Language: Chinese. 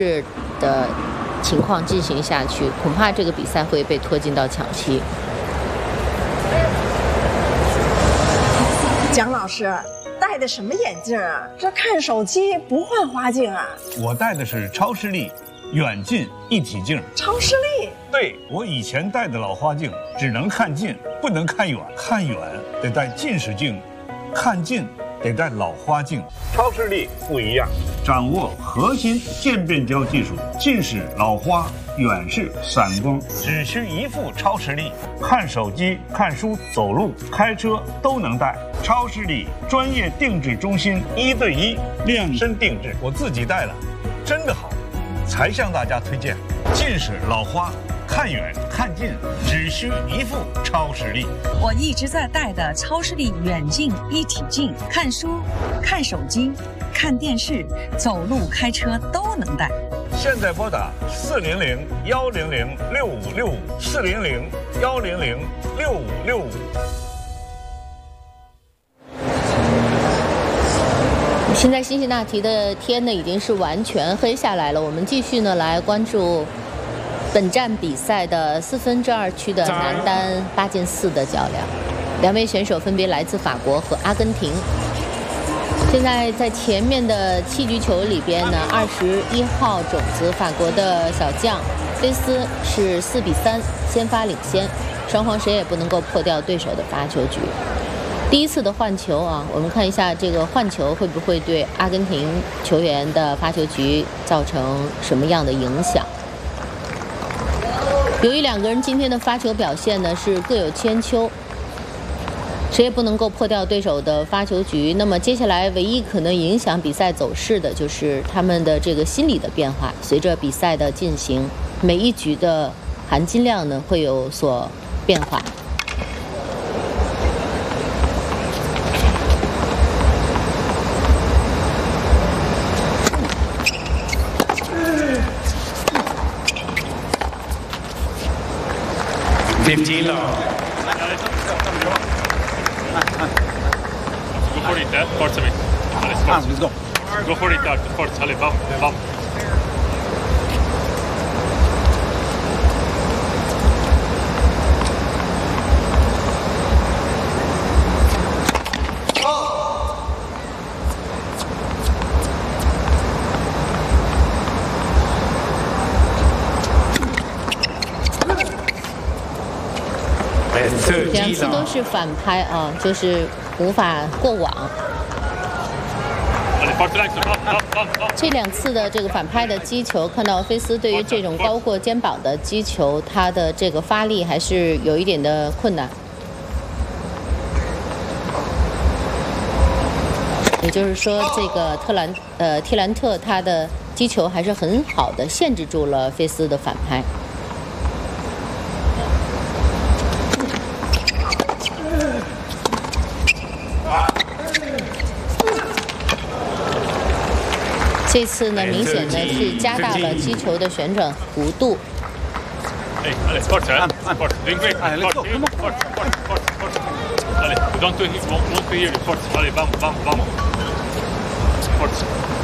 的情况进行下去，恐怕这个比赛会被拖进到抢七。 蒋老师戴的什么眼镜啊？这看手机不换花镜啊？ 我戴的是超视力远近一体镜。 超视力？ 对，我以前戴的老花镜只能看近，不能看远，看远得戴近视镜，看近得戴老花镜。超视力不一样，掌握核心渐变焦技术，近视、老花、远视、散光，只需一副超视力，看手机、看书、走路、开车都能戴。超视力专业定制中心，1对1量身定制，我自己戴了，真的好，才向大家推荐。近视、老花。看远看近只需一副超视力。 我一直在戴的超视力远近一体镜，看书、看手机、看电视、走路、开车都能戴。 现在拨打400-100-6565，400-100-6565。 现在辛辛那提的天呢已经是完全黑下来了，我们继续呢来关注本站比赛的2/4区的男单8+4的较量，两位选手分别来自法国和阿根廷。现在在前面的7局球里边呢，21号种子法国的小将菲斯是4-3先发领先，双方谁也不能够破掉对手的发球局。第一次的换球啊，我们看一下这个换球会不会对阿根廷球员的发球局造成什么样的影响。由于两个人今天的发球表现呢是各有千秋，谁也不能够破掉对手的发球局。那么接下来唯一可能影响比赛走势的就是他们的这个心理的变化。随着比赛的进行，每一局的含金量呢会有所变化。 15 love. Go for it, forza me. Let's go. Go for it, forza, allez, vamos, vamos. 2次都是反拍啊，就是无法过网。这2次的这个反拍的击球，看到菲斯对于这种高过肩膀的击球，他的这个发力还是有一点的困难。也就是说，这个蒂兰特他的击球还是很好的限制住了菲斯的反拍。这次呢，明显的是加大了击球的旋转弧度。 Don't do it, won't be here. Forza, allez, vamos, vamos, vamos. Forza.